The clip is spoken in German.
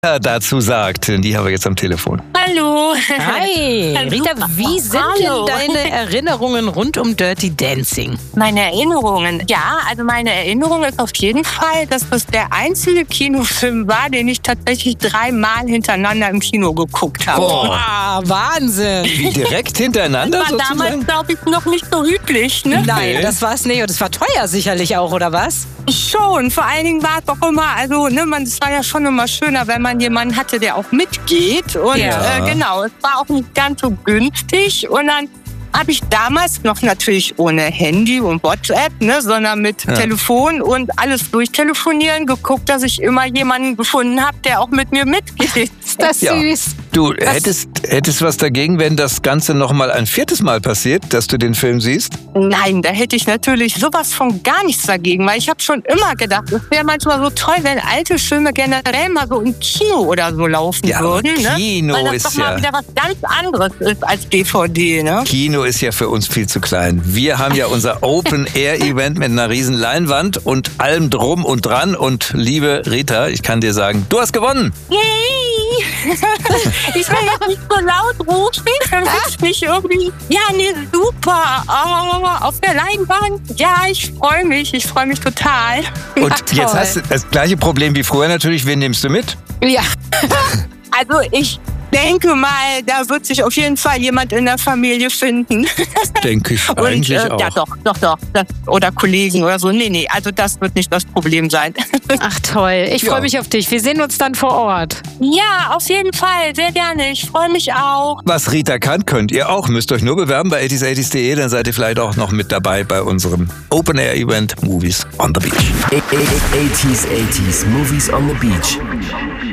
dazu sagt. Denn die haben wir jetzt am Telefon. Hallo. Hi. Rita, wie sind Hallo. denn deine Erinnerungen rund um Dirty Dancing? Meine Erinnerungen. Ja, also meine Erinnerung ist auf jeden Fall, dass das der einzige Kinofilm war, den ich tatsächlich 3-mal hintereinander im Kino geguckt habe. Boah, Wahnsinn. Wie direkt hintereinander Das war sozusagen? damals, glaube ich, noch nicht so üblich, ne? Nein, Nee. das war's nicht. Und das war teuer sicherlich auch, oder was? Schon. Vor allen Dingen war es auch immer, also es war ja schon immer schöner, wenn man jemanden hatte, der auch mitgeht. Und Ja. genau, es war auch nicht ganz so günstig. Und dann habe ich damals noch natürlich ohne Handy und WhatsApp, sondern mit Telefon und alles durchtelefonieren geguckt, dass ich immer jemanden gefunden habe, der auch mit mir mitgeht. Ist das Ja. süß? Du hättest was dagegen, wenn das Ganze nochmal ein 4. Mal passiert, dass du den Film siehst? Nein, da hätte ich natürlich sowas von gar nichts dagegen, weil ich habe schon immer gedacht, es wäre manchmal so toll, wenn alte Filme generell mal so im Kino oder so laufen Ja, aber würden. Kino weil das ist doch mal ja- wieder was ganz anderes ist als DVD, ne? Kino ist ja für uns viel zu klein. Wir haben ja unser Open-Air-Event mit einer riesen Leinwand und allem drum und dran. Und liebe Rita, ich kann dir sagen, du hast gewonnen. Yay! Ich will jetzt nicht so laut rufen, damit ich nicht irgendwie... Ja, nee, super. Oh, auf der Leinwand. Ja, ich freue mich total. Und Ach, jetzt toll. hast du das gleiche Problem wie früher natürlich. Wen nimmst du mit? Ja. Also ich denke mal, da wird sich auf jeden Fall jemand in der Familie finden. Denke ich eigentlich auch. Ja, doch. Das, oder Kollegen oder so. Nee, also das wird nicht das Problem sein. Ach toll, ich Ja. freue mich auf dich. Wir sehen uns dann vor Ort. Ja, auf jeden Fall. Sehr gerne. Ich freue mich auch. Was Rita kann, könnt ihr auch. Müsst euch nur bewerben bei 80s80s.de, dann seid ihr vielleicht auch noch mit dabei bei unserem Open-Air-Event Movies on the Beach. 80s Movies on the Beach.